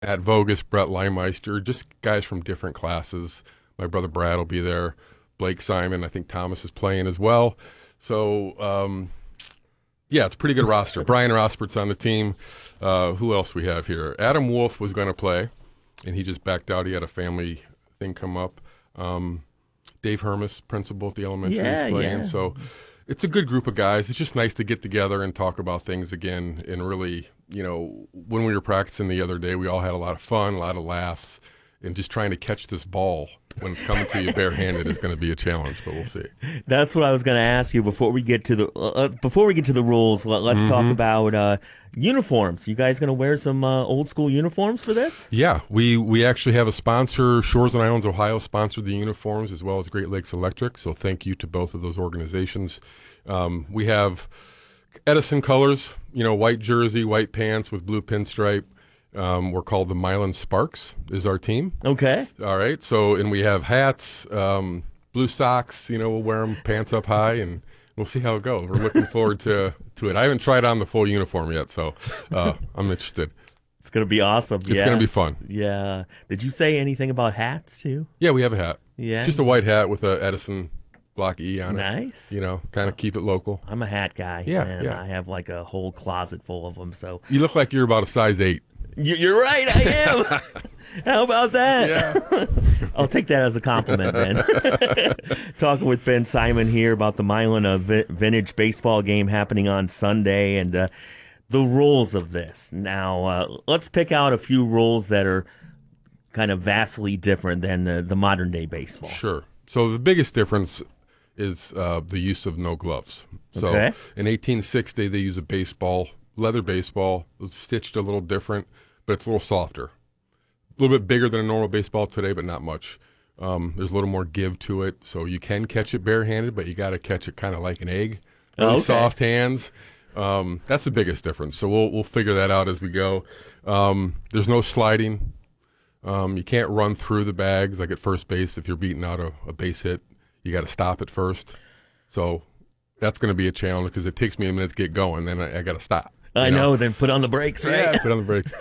Matt Vogus, Brett Leimeister, just guys from different classes. My brother Brad will be there. Blake Simon, I think Thomas is playing as well. So, yeah, it's a pretty good roster. Brian Rospert's on the team. Who else we have here? Adam Wolf was going to play, and he just backed out. He had a family thing come up. Dave Hermes, principal at the elementary, is playing. Yeah. So it's a good group of guys. It's just nice to get together and talk about things again. And really, when we were practicing the other day, we all had a lot of fun, a lot of laughs, and just trying to catch this ball when it's coming to you barehanded is going to be a challenge, but we'll see. That's what I was going to ask you before we get to the rules. Let's talk about uniforms. You guys going to wear some old school uniforms for this? Yeah, we actually have a sponsor. Shores and Islands Ohio sponsored the uniforms as well as Great Lakes Electric. So thank you to both of those organizations. We have Edison colors. White jersey, white pants with blue pinstripe. We're called the Milan Sparks is our team. Okay. All right. So, and we have hats, blue socks, we'll wear them pants up high and we'll see how it goes. We're looking forward to it. I haven't tried on the full uniform yet, so I'm interested. It's going to be awesome. It's going to be fun. Yeah. Did you say anything about hats too? Yeah, we have a hat. Yeah. Just a white hat with a Edison Block E on it. Nice. Kind of keep it local. I'm a hat guy. Yeah, and yeah. I have like a whole closet full of them. So You look like you're about a size 8. you're right. I am. How about that? Yeah. I'll take that as a compliment, Ben. Talking with Ben Simon here about the Milan Vintage baseball game happening on Sunday and the rules of this. Now, let's pick out a few rules that are kind of vastly different than the modern day baseball. Sure. So the biggest difference is the use of no gloves. So Okay. in 1860, they use a leather baseball. It's stitched a little different, but it's a little softer. A little bit bigger than a normal baseball today, but not much. There's a little more give to it. So you can catch it barehanded, but you got to catch it kind of like an egg. Really Okay. soft hands. That's the biggest difference. So we'll figure that out as we go. There's no sliding. You can't run through the bags like at first base. If you're beating out a base hit, you got to stop at first. So that's going to be a challenge because it takes me a minute to get going. Then I got to stop. I know. Then put on the brakes, right? Yeah, put on the brakes.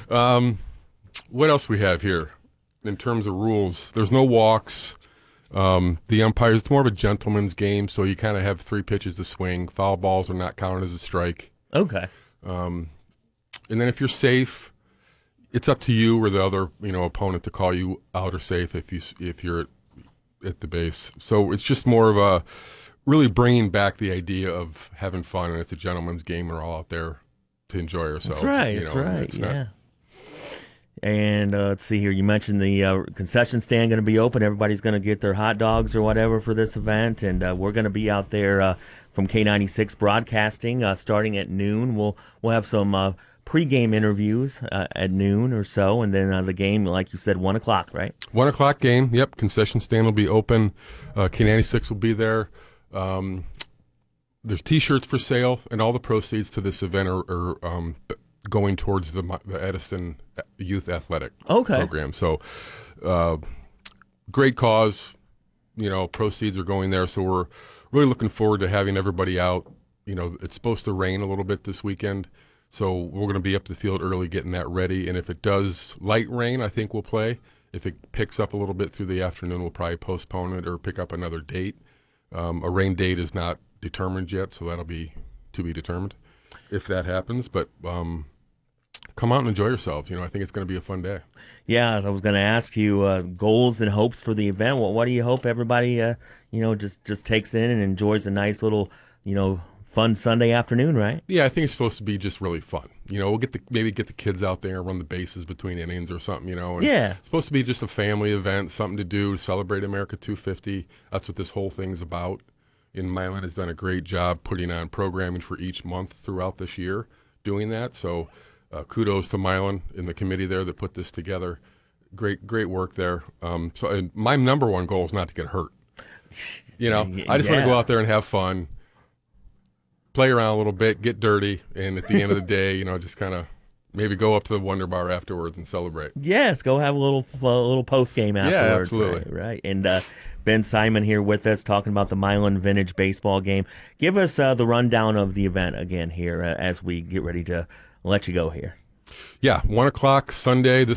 What else we have here in terms of rules? There's no walks. The umpires, it's more of a gentleman's game, so you kind of have 3 pitches to swing. Foul balls are not counted as a strike. Okay. And then if you're safe, it's up to you or the other, opponent to call you out or safe if you're at the base. So it's just more of a really bringing back the idea of having fun, and it's a gentleman's game. We're all out there to enjoy ourselves. That's right. and That's right. it's not- Yeah. And let's see here. You mentioned the concession stand going to be open. Everybody's going to get their hot dogs or whatever for this event, and we're going to be out there from K96 broadcasting starting at noon. We'll have some pregame interviews at noon or so, and then the game, like you said, 1 o'clock, right? 1 o'clock game. Yep. Concession stand will be open. K96 will be there. There's T-shirts for sale, and all the proceeds to this event are going towards the Edison Youth Athletic Program. So, great cause. Proceeds are going there. So we're really looking forward to having everybody out. It's supposed to rain a little bit this weekend, so we're going to be up the field early getting that ready. And if it does light rain, I think we'll play. If it picks up a little bit through the afternoon, we'll probably postpone it or pick up another date. A rain date is not determined yet, so that'll be to be determined if that happens. But come out and enjoy yourselves. I think it's going to be a fun day. Yeah, I was going to ask you goals and hopes for the event. What do you hope everybody, just takes in and enjoys a nice little, fun Sunday afternoon, right? Yeah, I think it's supposed to be just really fun. We'll maybe get the kids out there and run the bases between innings or something, And Yeah. It's supposed to be just a family event, something to do, celebrate America 250. That's what this whole thing's about. And Milan has done a great job putting on programming for each month throughout this year doing that. So kudos to Milan and the committee there that put this together. Great work there. And my number one goal is not to get hurt. I just want to go out there and have fun, play around a little bit, get dirty, and at the end of the day, just kind of maybe go up to the Wonder Bar afterwards and celebrate. Yes, go have a little post game afterwards. Yeah, absolutely. Right. And Ben Simon here with us talking about the Milan Vintage baseball game. Give us the rundown of the event again here as we get ready to let you go here. Yeah, 1 o'clock Sunday. This